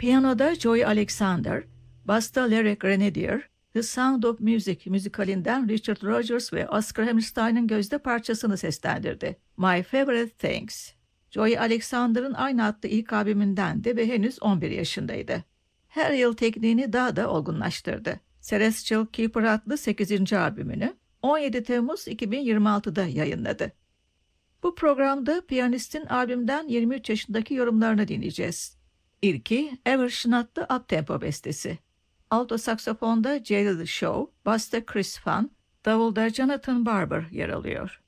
Piyanoda Joey Alexander, basta Larry Grenadier, The Sound of Music müzikalinden Richard Rodgers ve Oscar Hammerstein'ın gözde parçasını seslendirdi. My Favorite Things. Joey Alexander'ın aynı adlı ilk albümündendi ve henüz 11 yaşındaydı. Her yıl tekniğini daha da olgunlaştırdı. Celestial Keeper adlı 8. albümünü 17 Temmuz 2026'da yayınladı. Bu programda piyanistin albümden 23 yaşındaki yorumlarını dinleyeceğiz. İlki Evershin adlı uptempo bestesi. Alto saksafonda Gerald Shaw, basta Chris Fahn, davulda Jonathan Barber yer alıyor.